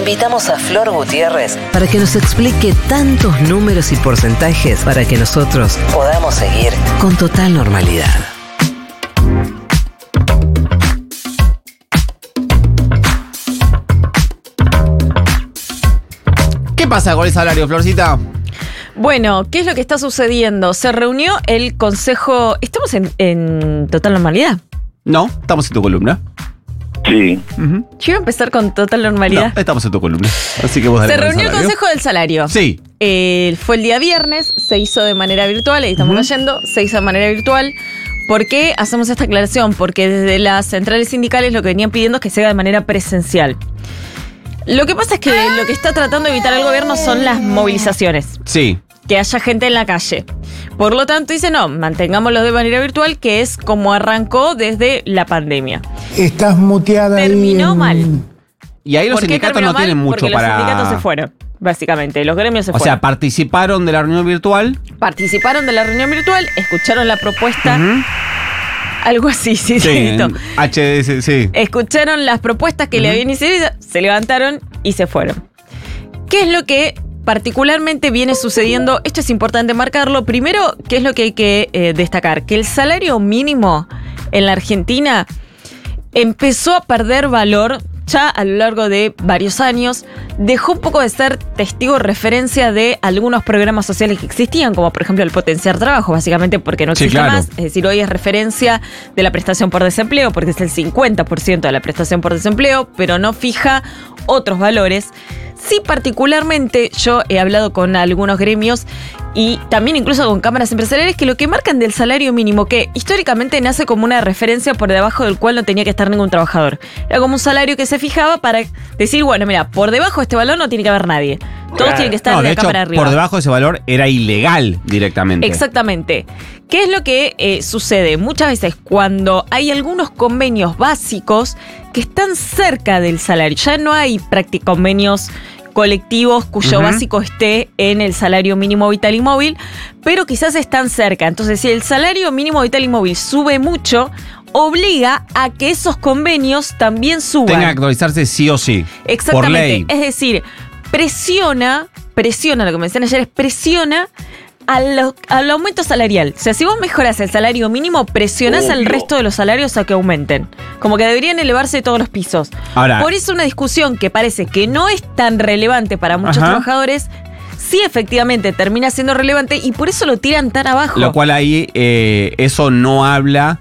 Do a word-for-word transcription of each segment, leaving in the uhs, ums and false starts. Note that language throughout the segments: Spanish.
invitamos a Flor Gutiérrez para que nos explique tantos números y porcentajes para que nosotros podamos seguir con total normalidad. ¿Qué pasa con el salario, Florcita? Bueno, ¿qué es lo que está sucediendo? Se reunió el consejo... ¿Estamos en, en total normalidad? No, estamos en tu columna. Sí. Uh-huh. Yo iba a empezar con total normalidad. No, estamos en tu columna. Así que vos dale. Se con reunió el consejo del salario. Sí. Eh, fue el día viernes, se hizo de manera virtual, ahí estamos Uh-huh. leyendo, se hizo de manera virtual. ¿Por qué hacemos esta aclaración? Porque desde las centrales sindicales lo que venían pidiendo es que se haga de manera presencial. Lo que pasa es que lo que está tratando de evitar el gobierno son las movilizaciones. Sí. Que haya gente en la calle. Por lo tanto, dice, no, mantengámoslo de manera virtual, que es como arrancó desde la pandemia. Estás muteada. Terminó en... mal. Y ahí los ¿Por qué sindicatos terminó no mal? tienen mucho Porque para... los sindicatos se fueron, básicamente. Los gremios se O fueron. sea, participaron de la reunión virtual. Participaron de la reunión virtual, escucharon la propuesta... Uh-huh. Algo así, sí, Sí, sí. en H D S, sí. Escucharon las propuestas que Uh-huh. le habían iniciado, se levantaron y se fueron. ¿Qué es lo que particularmente viene sucediendo? Esto es importante marcarlo. Primero, ¿qué es lo que hay que eh, destacar? Que el salario mínimo en la Argentina empezó a perder valor ya a lo largo de varios años. Dejó un poco de ser testigo referencia de algunos programas sociales que existían, como por ejemplo el potenciar trabajo, básicamente porque no Sí, existe claro. más. Es decir, hoy es referencia de la prestación por desempleo, porque es el cincuenta por ciento de la prestación por desempleo, pero no fija otros valores. Sí, particularmente yo he hablado con algunos gremios y también incluso con cámaras empresariales que lo que marcan del salario mínimo, que históricamente nace como una referencia por debajo del cual no tenía que estar ningún trabajador. Era como un salario que se fijaba para decir, bueno, mira, por debajo de este valor no tiene que haber nadie. Todos Claro. tienen que estar No, de de acá hecho, para arriba. por debajo de ese valor era ilegal directamente. Exactamente. ¿Qué es lo que eh, sucede? Muchas veces cuando hay algunos convenios básicos que están cerca del salario, ya no hay prácticamente convenios colectivos cuyo Uh-huh. básico esté en el salario mínimo vital y móvil, pero quizás están cerca. Entonces, si el salario mínimo vital y móvil sube mucho, obliga a que esos convenios también suban. Tenga que actualizarse sí o sí. Exactamente. Por ley. Es decir, presiona, presiona, lo que me decían ayer es presiona al, al aumento salarial. O sea, si vos mejorás el salario mínimo, presionás al Obvio. resto de los salarios a que aumenten. Como que deberían elevarse todos los pisos. Ahora- Por eso una discusión que parece que no es tan relevante para muchos Ajá. trabajadores, sí efectivamente termina siendo relevante y por eso lo tiran tan abajo. Lo cual ahí eh, eso no habla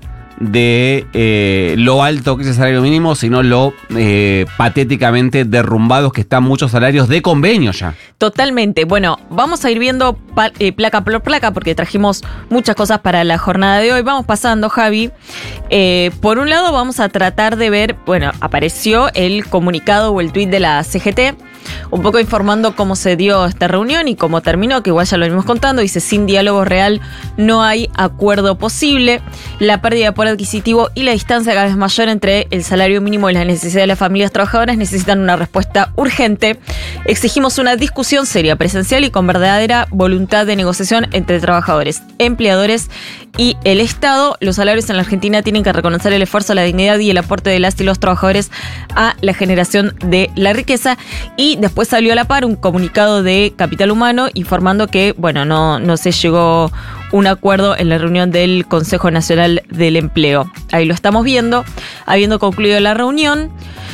de eh, lo alto que es el salario mínimo, sino lo eh, patéticamente derrumbados que están muchos salarios de convenio ya. Totalmente. Bueno, vamos a ir viendo pa- eh, placa por placa porque trajimos muchas cosas para la jornada de hoy. Vamos pasando, Javi. Eh, por un lado vamos a tratar de ver, bueno, apareció el comunicado o el tuit de la C G T, un poco informando cómo se dio esta reunión y cómo terminó, que igual ya lo venimos contando. Dice, sin diálogo real no hay acuerdo posible. La pérdida de poder adquisitivo y la distancia cada vez mayor entre el salario mínimo y las necesidades de las familias trabajadoras necesitan una respuesta urgente. Exigimos una discusión seria, presencial y con verdadera voluntad de negociación entre trabajadores, empleadores y el Estado. Los salarios en la Argentina tienen que reconocer el esfuerzo, la dignidad y el aporte de las y los trabajadores a la generación de la riqueza. Y después salió a la par un comunicado de Capital Humano informando que, bueno, no, no se llegó un acuerdo en la reunión del Consejo Nacional del Empleo. Ahí lo estamos viendo. Habiendo concluido la reunión,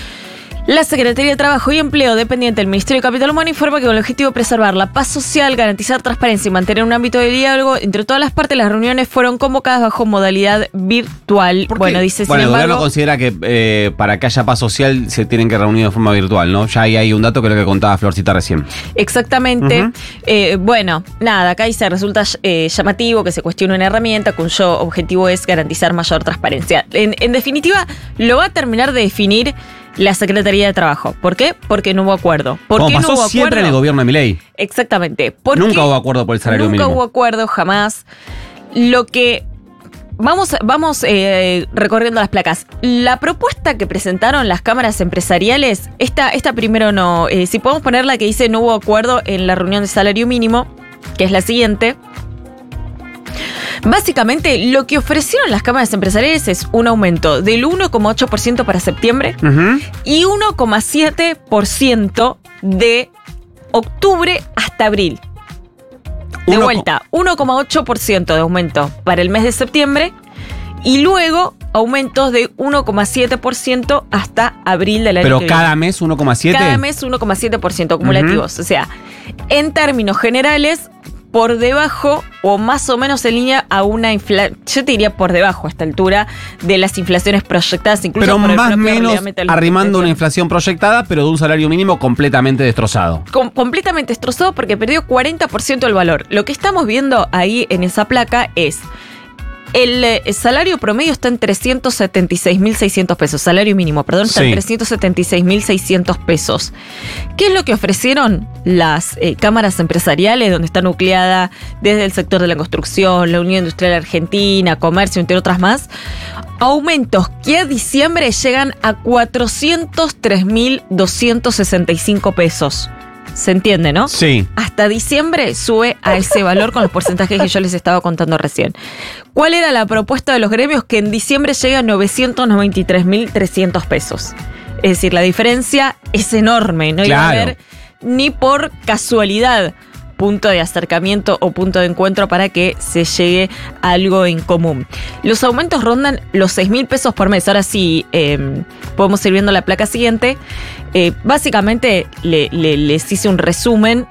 la Secretaría de Trabajo y Empleo, dependiente del Ministerio de Capital Humano, informa que con el objetivo de preservar la paz social, garantizar transparencia y mantener un ámbito de diálogo entre todas las partes, las reuniones fueron convocadas bajo modalidad virtual. ¿Por qué? Bueno, dice, Bueno, sin el gobierno embargo... considera que eh, para que haya paz social se tienen que reunir de forma virtual, ¿no? Ya ahí hay un dato que es lo que contaba Florcita recién. Exactamente. Ujú. Eh, bueno, nada, acá dice, resulta eh, llamativo que se cuestione una herramienta cuyo objetivo es garantizar mayor transparencia. En, en definitiva, lo va a terminar de definir la Secretaría de Trabajo. ¿Por qué? Porque no hubo acuerdo. ¿Por Como qué pasó no hubo siempre acuerdo? en el gobierno de Milei. Exactamente. ¿Por Nunca qué? hubo acuerdo por el salario Nunca mínimo. hubo acuerdo, jamás. Lo que... Vamos, vamos eh, recorriendo las placas. La propuesta que presentaron las cámaras empresariales, esta, esta primero no... Eh, si podemos poner la que dice no hubo acuerdo en la reunión de salario mínimo, que es la siguiente. Básicamente, lo que ofrecieron las cámaras empresariales es un aumento del uno coma ocho por ciento para septiembre uh-huh. y uno coma siete por ciento de octubre hasta abril. De Uno vuelta, uno coma ocho por ciento de aumento para el mes de septiembre y luego aumentos de uno coma siete por ciento hasta abril del año Pero que cada viene. mes uno coma siete por ciento. Cada mes uno coma siete por ciento acumulativos. Uh-huh. O sea, en términos generales, por debajo o más o menos en línea a una inflación, yo te diría por debajo a esta altura de las inflaciones proyectadas, incluso pero por el más o propio menos reglamento de la arrimando inflación. una inflación proyectada, pero de un salario mínimo completamente destrozado. Com- completamente destrozado porque perdió cuarenta por ciento del valor. Lo que estamos viendo ahí en esa placa es el, eh, el salario promedio está en trescientos setenta y seis mil seiscientos pesos. Salario mínimo, perdón, está Sí. en trescientos setenta y seis mil seiscientos pesos. ¿Qué es lo que ofrecieron las eh, cámaras empresariales, donde está nucleada desde el sector de la construcción, la Unión Industrial Argentina, Comercio, entre otras más? Aumentos que a diciembre llegan a cuatrocientos tres mil doscientos sesenta y cinco pesos. ¿Se entiende, no? Sí. Hasta diciembre sube a ese valor con los porcentajes que yo les estaba contando recién. ¿Cuál era la propuesta de los gremios? Que en diciembre llega a novecientos noventa y tres mil trescientos pesos. Es decir, la diferencia es enorme. No iba a Claro. haber ni por casualidad punto de acercamiento o punto de encuentro para que se llegue a algo en común. Los aumentos rondan los seis mil pesos por mes. Ahora sí, eh, podemos ir viendo la placa siguiente. Eh, básicamente le, le, les hice un resumen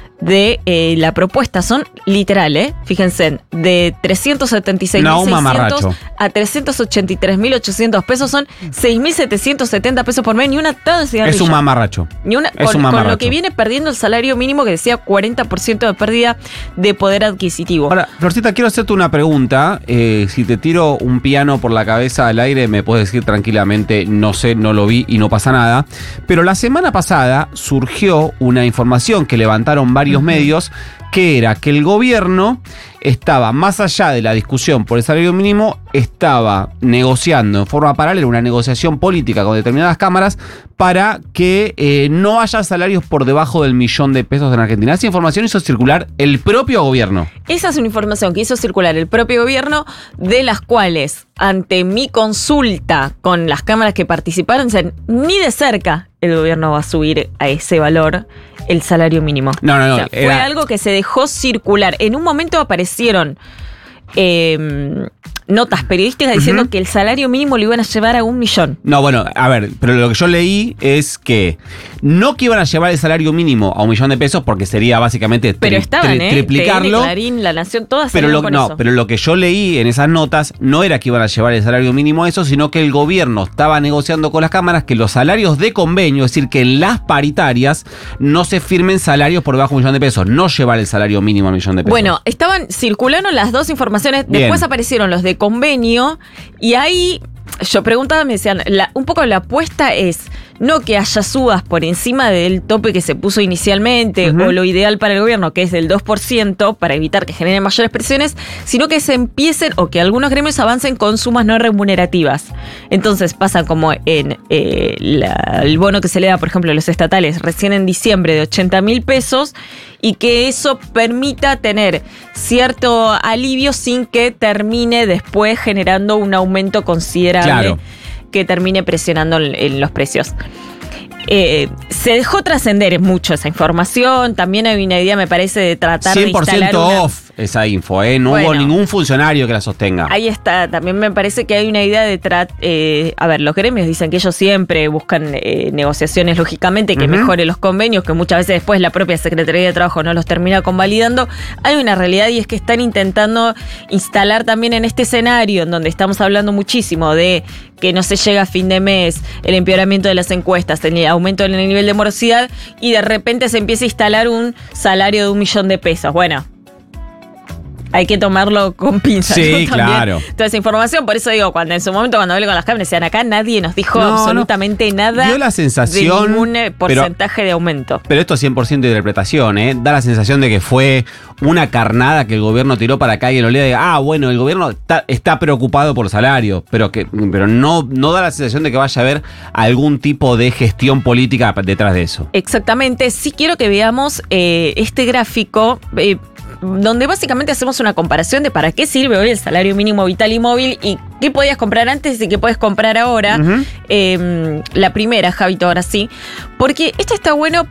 de eh, la propuesta. Son literal, ¿eh? Fíjense, de trescientos setenta y seis mil seiscientos No, un mamarracho. a trescientos ochenta y tres mil ochocientos pesos son seis mil setecientos setenta pesos por mes, ni una tada de cigarrillo. Es un mamarracho. Ni una, Es con, un con mamarracho. lo que viene perdiendo el salario mínimo, que decía cuarenta por ciento de pérdida de poder adquisitivo. Ahora, Florcita, quiero hacerte una pregunta. Eh, si te tiro un piano por la cabeza al aire, me puedes decir tranquilamente, no sé, no lo vi y no pasa nada. Pero la semana pasada surgió una información que levantaron varios uh-huh. medios, que era que el gobierno estaba, más allá de la discusión por el salario mínimo, estaba negociando en forma paralela una negociación política con determinadas cámaras para que eh, no haya salarios por debajo del millón de pesos en Argentina. Esa información hizo circular el propio gobierno. Esa es una información que hizo circular el propio gobierno, de las cuales, ante mi consulta con las cámaras que participaron, dicen, ni de cerca el gobierno va a subir a ese valor el salario mínimo. No, no, no. O sea, fue era... algo que se dejó circular. En un momento aparecieron eh, notas periodísticas diciendo uh-huh. que el salario mínimo lo iban a llevar a un millón. No, bueno, a ver, pero lo que yo leí es que no que iban a llevar el salario mínimo a un millón de pesos, porque sería básicamente tri- pero estaban, tri- ¿eh? triplicarlo. T N, Clarín, La Nación, todas pero lo, con no, eso. pero lo que yo leí en esas notas no era que iban a llevar el salario mínimo a eso, sino que el gobierno estaba negociando con las cámaras que los salarios de convenio, es decir, que en las paritarias no se firmen salarios por debajo de un millón de pesos, no llevar el salario mínimo a un millón de pesos. Bueno, estaban, circularon las dos informaciones, Bien. Después aparecieron los de convenio, y ahí yo preguntaba, me decían, la, un poco la apuesta es no que haya subas por encima del tope que se puso inicialmente, uh-huh. o lo ideal para el gobierno, que es del dos por ciento, para evitar que generen mayores presiones, sino que se empiecen, o que algunos gremios avancen con sumas no remunerativas. Entonces pasan como en eh, la, el bono que se le da, por ejemplo, a los estatales, recién en diciembre, de ochenta mil pesos, y que eso permita tener cierto alivio sin que termine después generando un aumento considerable. Claro. Que termine presionando en, en los precios. Eh, se dejó trascender mucho esa información. También hay una idea, me parece, de tratar cien por ciento de instalar una... off esa info, ¿eh? No Bueno, hubo ningún funcionario que la sostenga. Ahí está. También me parece que hay una idea de tratar... Eh, a ver, los gremios dicen que ellos siempre buscan eh, negociaciones, lógicamente, que uh-huh. mejore los convenios, que muchas veces después la propia Secretaría de Trabajo no los termina convalidando. Hay una realidad, y es que están intentando instalar también en este escenario, en donde estamos hablando muchísimo de que no se llega a fin de mes, el empeoramiento de las encuestas, el aumento en el nivel de morosidad, y de repente se empieza a instalar un salario de un millón de pesos. Bueno, hay que tomarlo con pinzas. Sí, ¿no? claro. Toda esa información, por eso digo, cuando en su momento cuando hablé con las cámaras, decían, acá nadie nos dijo no, absolutamente no. nada. Dio la sensación, de ningún porcentaje pero, de aumento. Pero esto es cien por ciento de interpretación, ¿eh? Da la sensación de que fue una carnada que el gobierno tiró para acá y el olea de, ah, bueno, el gobierno está, está preocupado por salario, pero que pero no, no da la sensación de que vaya a haber algún tipo de gestión política detrás de eso. Exactamente. Sí quiero que veamos eh, este gráfico. Eh, donde básicamente hacemos una comparación de para qué sirve hoy el salario mínimo vital y móvil y qué podías comprar antes y qué puedes comprar ahora. Uh-huh. eh, la primera, Javito, ahora sí. Porque esto está bueno